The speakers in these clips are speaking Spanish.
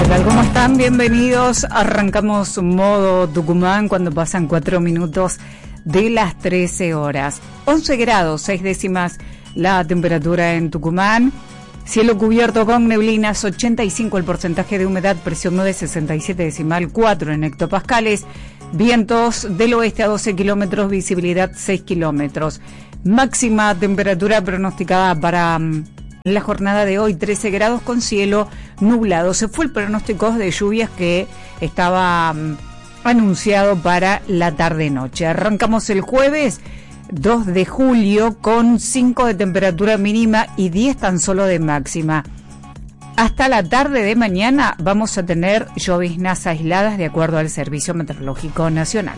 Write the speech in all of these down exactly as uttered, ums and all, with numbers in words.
¿Qué tal? ¿Cómo están? Bienvenidos. Arrancamos modo Tucumán cuando pasan cuatro minutos de las trece horas. once grados, seis décimas la temperatura en Tucumán. Cielo cubierto con neblinas, ochenta y cinco el porcentaje de humedad, presión nueve, sesenta y siete decimal cuatro en hectopascales. Vientos del oeste a doce kilómetros, visibilidad seis kilómetros. Máxima temperatura pronosticada para um, la jornada de hoy, trece grados con cielo nublado. Se fue el pronóstico de lluvias que estaba um, anunciado para la tarde-noche. Arrancamos el jueves dos de julio con cinco de temperatura mínima y diez tan solo de máxima. Hasta la tarde de mañana vamos a tener lloviznas aisladas de acuerdo al Servicio Meteorológico Nacional.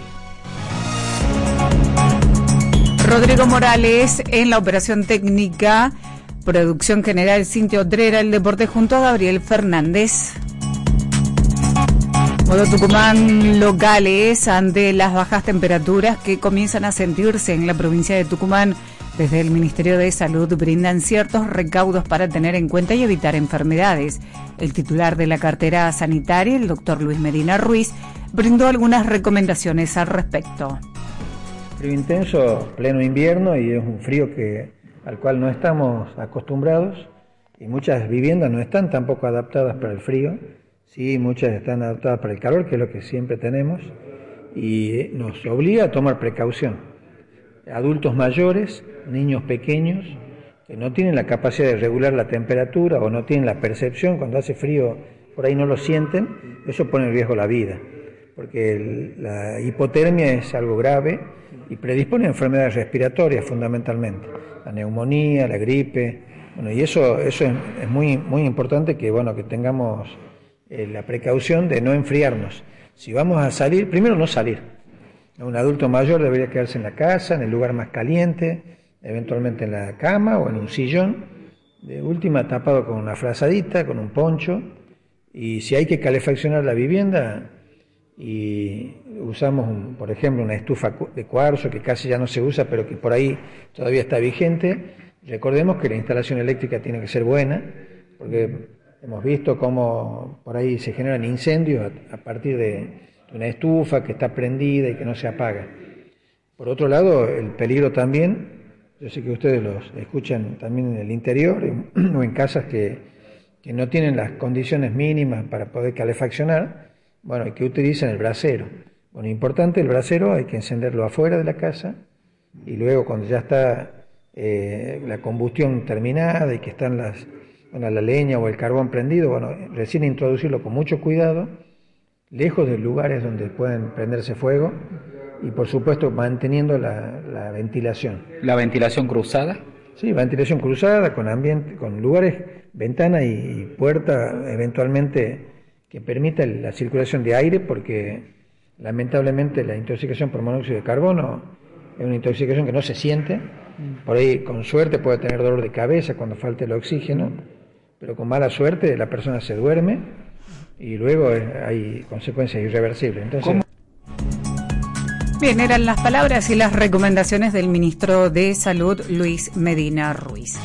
Rodrigo Morales en la operación técnica, producción general Cintia Otrera, el deporte junto a Gabriel Fernández. Modo Tucumán locales ante las bajas temperaturas que comienzan a sentirse en la provincia de Tucumán. Desde el Ministerio de Salud brindan ciertos recaudos para tener en cuenta y evitar enfermedades. El titular de la cartera sanitaria, el doctor Luis Medina Ruiz, brindó algunas recomendaciones al respecto. Frío intenso, pleno invierno, y es un frío que al cual no estamos acostumbrados, y muchas viviendas no están tampoco adaptadas para el frío. Sí, muchas están adaptadas para el calor, que es lo que siempre tenemos, y nos obliga a tomar precaución. Adultos mayores, niños pequeños, que no tienen la capacidad de regular la temperatura o no tienen la percepción, cuando hace frío por ahí no lo sienten, eso pone en riesgo la vida, porque el, la hipotermia es algo grave y predispone a enfermedades respiratorias fundamentalmente, la neumonía, la gripe, bueno, y eso, eso es, es muy, muy importante que, bueno, que tengamos eh, la precaución de no enfriarnos. Si vamos a salir, primero no salir. Un adulto mayor debería quedarse en la casa, en el lugar más caliente, eventualmente en la cama o en un sillón, de última tapado con una frazadita, con un poncho, y si hay que calefaccionar la vivienda y usamos, un, por ejemplo, una estufa de cuarzo que casi ya no se usa, pero que por ahí todavía está vigente, recordemos que la instalación eléctrica tiene que ser buena, porque hemos visto cómo por ahí se generan incendios a, a partir de una estufa que está prendida y que no se apaga. Por otro lado, el peligro también, yo sé que ustedes los escuchan también en el interior o en casas que, que no tienen las condiciones mínimas para poder calefaccionar, bueno, y que utilizan el brasero. Bueno, importante, el brasero hay que encenderlo afuera de la casa y luego cuando ya está eh, la combustión terminada y que están las, bueno, la leña o el carbón prendido, bueno, recién introducirlo con mucho cuidado, lejos de lugares donde pueden prenderse fuego y por supuesto manteniendo la, la ventilación. ¿La ventilación cruzada? Sí, ventilación cruzada con ambiente, con lugares, ventana y, y puerta eventualmente que permita la circulación de aire, porque lamentablemente la intoxicación por monóxido de carbono es una intoxicación que no se siente. Por ahí con suerte puede tener dolor de cabeza cuando falte el oxígeno, pero con mala suerte la persona se duerme y luego hay consecuencias irreversibles. Entonces, ¿cómo? Bien, eran las palabras y las recomendaciones del ministro de Salud, Luis Medina Ruiz.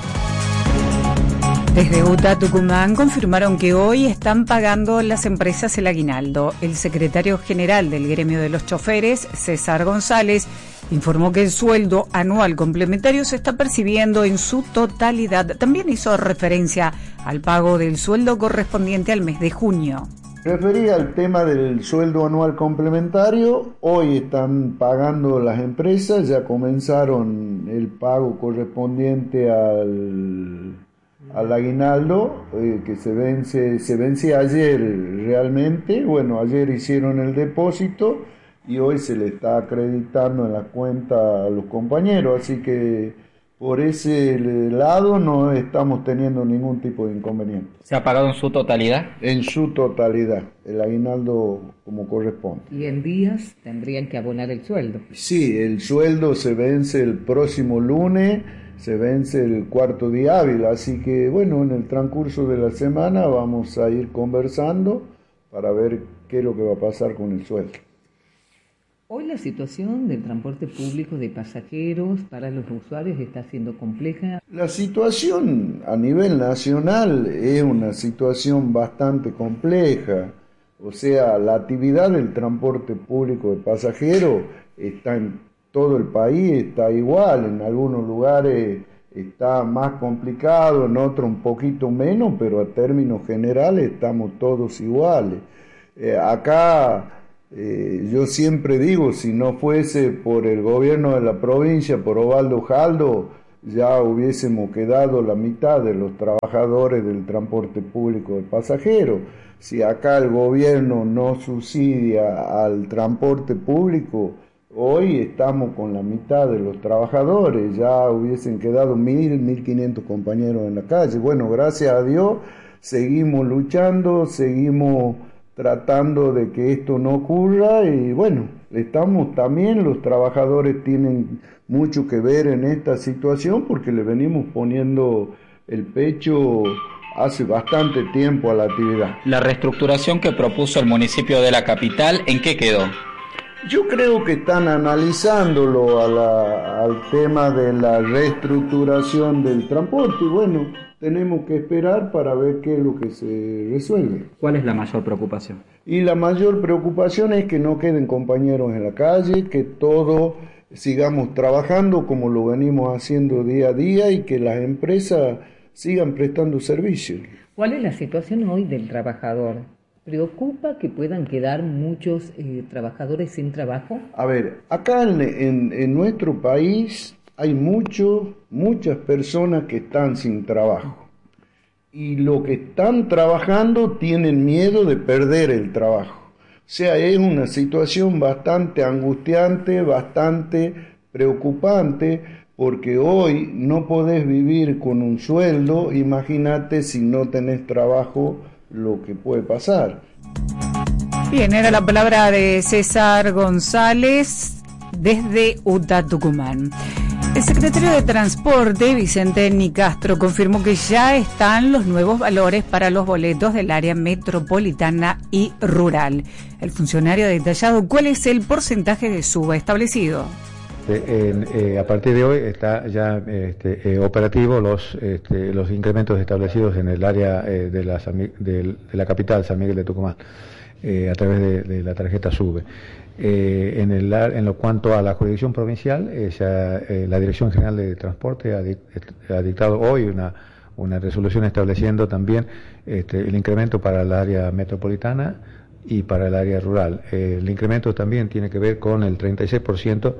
Desde U T A Tucumán confirmaron que hoy están pagando las empresas el aguinaldo. El secretario general del gremio de los choferes, César González, informó que el sueldo anual complementario se está percibiendo en su totalidad. También hizo referencia al pago del sueldo correspondiente al mes de junio. Refería al tema del sueldo anual complementario. Hoy están pagando las empresas, ya comenzaron el pago correspondiente al, al aguinaldo, eh, que se vence, se vence ayer realmente. Bueno, ayer hicieron el depósito y hoy se le está acreditando en la cuenta a los compañeros, así que por ese lado no estamos teniendo ningún tipo de inconveniente. ¿Se ha pagado en su totalidad? En su totalidad, el aguinaldo como corresponde. ¿Y en días tendrían que abonar el sueldo? Sí, el sueldo se vence el próximo lunes, se vence el cuarto día hábil, así que bueno, en el transcurso de la semana vamos a ir conversando para ver qué es lo que va a pasar con el sueldo. Hoy la situación del transporte público de pasajeros para los usuarios está siendo compleja. La situación a nivel nacional es una situación bastante compleja. O sea, la actividad del transporte público de pasajeros está en todo el país, está igual. En algunos lugares está más complicado, en otros un poquito menos, pero a términos generales estamos todos iguales. Eh, acá... Eh, yo siempre digo, si no fuese por el gobierno de la provincia, por Osvaldo Jaldo, ya hubiésemos quedado la mitad de los trabajadores del transporte público de pasajeros. Si acá el gobierno no subsidia al transporte público, hoy estamos con la mitad de los trabajadores, ya hubiesen quedado mil, mil quinientos compañeros en la calle. Bueno, gracias a Dios, seguimos luchando, seguimos tratando de que esto no ocurra y bueno, estamos también, los trabajadores tienen mucho que ver en esta situación porque le venimos poniendo el pecho hace bastante tiempo a la actividad. La reestructuración que propuso el municipio de la capital, ¿en qué quedó? Yo creo que están analizándolo a la, al tema de la reestructuración del transporte y bueno, tenemos que esperar para ver qué es lo que se resuelve. ¿Cuál es la mayor preocupación? Y la mayor preocupación es que no queden compañeros en la calle, que todos sigamos trabajando como lo venimos haciendo día a día y que las empresas sigan prestando servicios. ¿Cuál es la situación hoy del trabajador? ¿Preocupa que puedan quedar muchos eh, trabajadores sin trabajo? A ver, acá en, en, en nuestro país hay mucho, muchas personas que están sin trabajo. Y los que están trabajando tienen miedo de perder el trabajo. O sea, es una situación bastante angustiante, bastante preocupante, porque hoy no podés vivir con un sueldo, imagínate si no tenés trabajo lo que puede pasar. Bien, era la palabra de César González desde Uta, Tucumán. El secretario de Transporte, Vicente Nicastro, confirmó que ya están los nuevos valores para los boletos del área metropolitana y rural. El funcionario ha detallado cuál es el porcentaje de suba establecido. Eh, eh, a partir de hoy está ya este, eh, operativo los este, los incrementos establecidos en el área eh, de, la, de, de la capital, San Miguel de Tucumán, eh, a través de, de la tarjeta SUBE. Eh, en, el, en lo cuanto a la jurisdicción provincial, eh, ya, eh, la Dirección General de Transporte ha, ha dictado hoy una, una resolución estableciendo también este, el incremento para el área metropolitana y para el área rural. Eh, el incremento también tiene que ver con el treinta y seis por ciento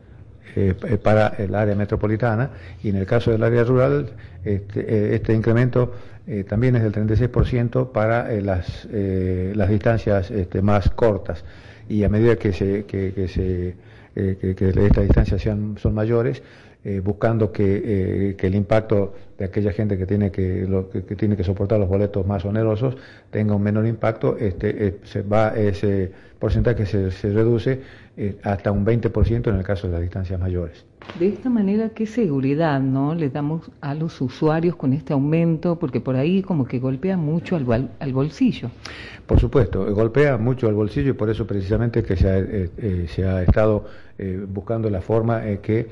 Eh, para el área metropolitana y en el caso del área rural este, eh, este incremento eh, también es del treinta y seis por ciento para eh, las, eh, las distancias este, más cortas y a medida que, se, que, que, se, eh, que, que estas distancias sean, son mayores eh, buscando que, eh, que el impacto de aquella gente que tiene que, lo, que, que tiene que soportar los boletos más onerosos tenga un menor impacto, este, eh, se va ese porcentaje se, se reduce eh, hasta un veinte por ciento en el caso de las distancias mayores. De esta manera, ¿qué seguridad no le damos a los usuarios con este aumento? Porque por ahí como que golpea mucho al, al bolsillo. Por supuesto, golpea mucho al bolsillo y por eso precisamente que se ha, eh, eh, se ha estado eh, buscando la forma eh, que,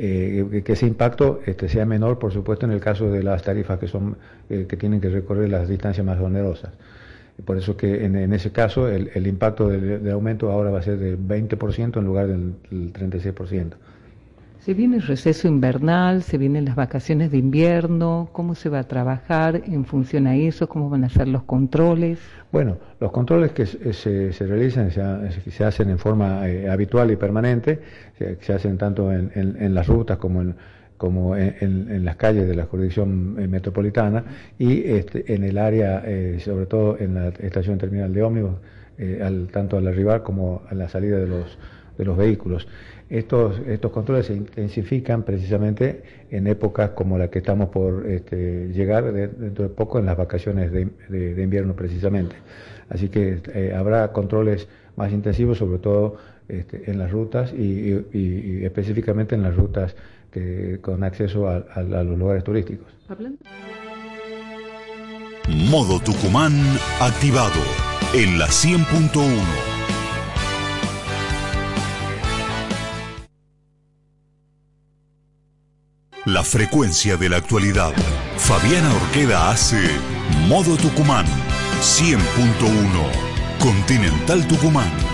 eh, que ese impacto este, sea menor, por supuesto, en el caso de las tarifas que, son, eh, que tienen que recorrer las distancias más onerosas. Por eso que en, en ese caso el, el impacto del, del aumento ahora va a ser del veinte por ciento en lugar del, del treinta y seis por ciento. Se viene el receso invernal, se vienen las vacaciones de invierno, ¿cómo se va a trabajar en función a eso? ¿Cómo van a ser los controles? Bueno, los controles que se, se, se realizan se, se hacen en forma eh, habitual y permanente, se, se hacen tanto en, en, en las rutas como en como en, en, en las calles de la jurisdicción eh, metropolitana y este, en el área, eh, sobre todo en la estación terminal de ómnibus, eh, al, tanto al arribar como a la salida de los, de los vehículos. Estos, estos controles se intensifican precisamente en épocas como la que estamos por este, llegar de, dentro de poco en las vacaciones de, de, de invierno precisamente. Así que eh, habrá controles más intensivos, sobre todo este, en las rutas y, y, y específicamente en las rutas que, con acceso a, a, a los lugares turísticos. Modo Tucumán activado en la cien punto uno. La frecuencia de la actualidad. Fabiana Orqueda hace Modo Tucumán. cien punto uno. Continental Tucumán.